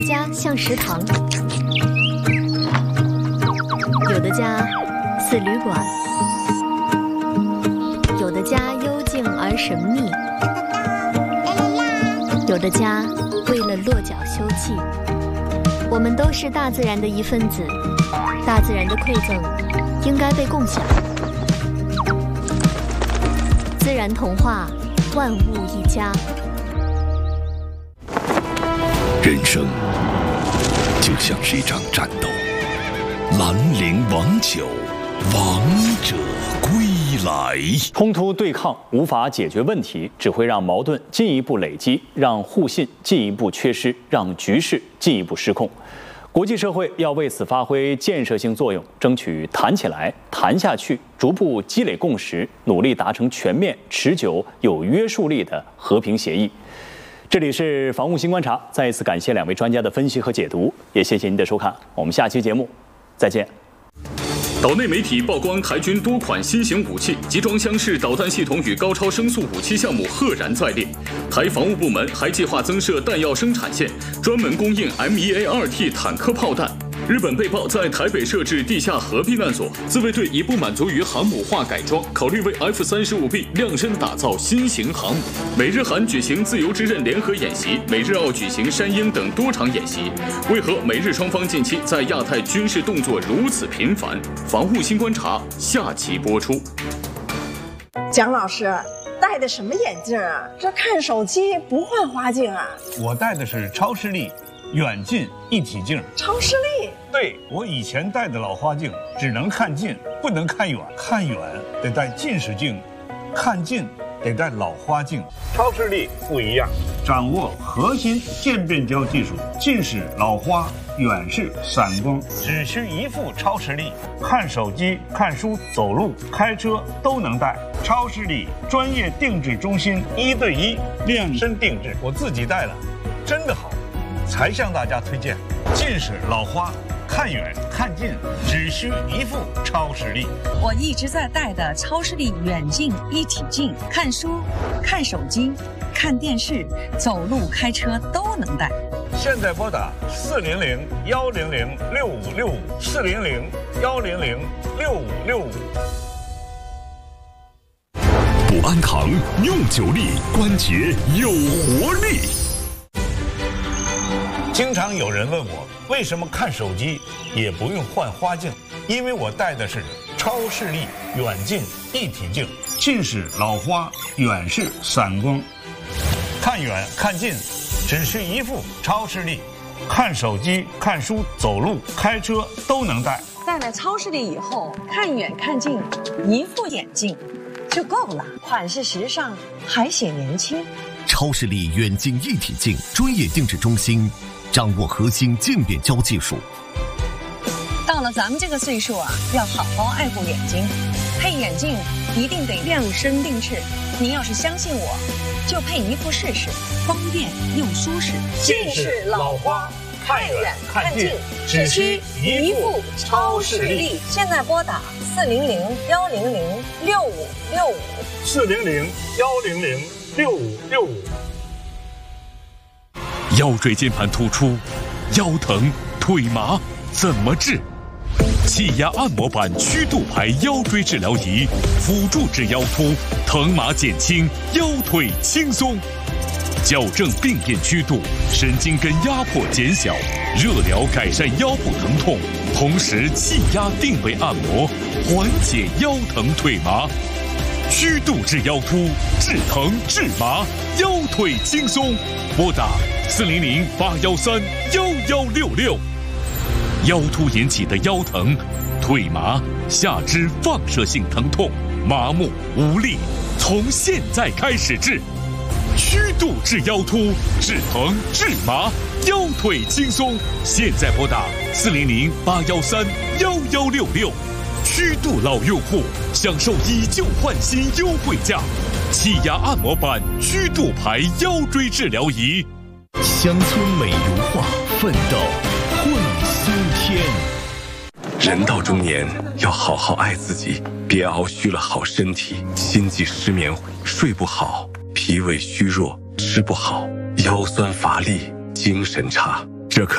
家像食堂，有的家似旅馆，有的家幽静而神秘，有的家为了落脚休憩。我们都是大自然的一份子，大自然的馈赠应该被共享。自然童话，万物一家。 人生就像是一场战斗，兰陵王酒，王者归来。 冲突对抗无法解决问题，只会让矛盾进一步累积，让互信进一步缺失，让局势进一步失控。国际社会要为此发挥建设性作用，争取谈起来、谈下去，逐步积累共识，努力达成全面、持久、有约束力的和平协议。这里是防务新观察，再一次感谢两位专家的分析和解读，也谢谢您的收看，我们下期节目再见。 岛内媒体曝光台军多款新型武器，集装箱式导弹系统与高超声速武器项目赫然在列。台防务部门还计划增设弹药生产线，专门供应 MEA-2T 坦克炮弹。日本被曝在台北设置地下核避难所，自卫队已不满足于航母化改装，考虑为 F-35B 量身打造新型航母。美日韩举行自由之刃联合演习，美日澳举行山鹰等多场演习。为何美日双方近期在亚太军事动作如此频繁？防务新观察下期播出。 蒋老师戴的什么眼镜啊？这看手机不换花镜啊？ 我戴的是超视力远近一体镜。 超视力？ 对，我以前戴的老花镜只能看近，不能看远，看远得戴近视镜，看近得戴老花镜。超视力不一样，掌握核心渐变焦技术，近视、老花、远视、散光，只需一副超视力，看手机、看书、走路、开车都能戴。超视力专业定制中心，1对1量身定制，我自己戴了，真的好，才向大家推荐。近视、老花，看远看近只需一副超视力。 我一直在戴的超视力远近一体镜，看书、看手机、看电视、走路、开车都能戴。 现在拨打400-100-6565，400-100-6565。 补安堂用久力，关节有活力。 经常有人问我，为什么看手机也不用换花镜？因为我戴的是超视力远近一体镜，近视、老花、远视、散光，看远看近只需一副超视力，看手机、看书、走路、开车都能戴。 戴了超视力以后，看远看近一副眼镜就够了，款式时尚，还显年轻。 超视力远近一体镜专业定制中心，掌握核心渐变焦技术。 到了咱们这个岁数啊，要好好爱护眼睛，配眼镜一定得量身定制。您要是相信我，就配一副试试，方便又舒适。 近视、老花，看远看近只需一副超视力。 现在拨打 400-100-6565，400-100-6565。 腰椎间盘突出、腰疼、腿麻怎么治？气压按摩板曲度排腰椎治疗仪，辅助治腰突，疼麻减轻，腰腿轻松。矫正病变曲度，神经根压迫减小，热疗改善腰部疼痛，同时气压定位按摩，缓解腰疼腿麻。曲度治腰突，治疼治麻，腰腿轻松。拨打400-813-1166。腰突引起的腰疼、腿麻、下肢放射性疼痛、麻木无力，从现在开始治。曲度治腰突，治疼治麻，腰腿轻松。现在拨打400-813-1166。曲度老用户享受以旧换新优惠价，气压按摩板曲度排腰椎治疗仪。 乡村美如画，奋斗会新天。人到中年，要好好爱自己，别熬虚了好身体，心悸失眠，睡不好，脾胃虚弱，吃不好，腰酸乏力，精神差。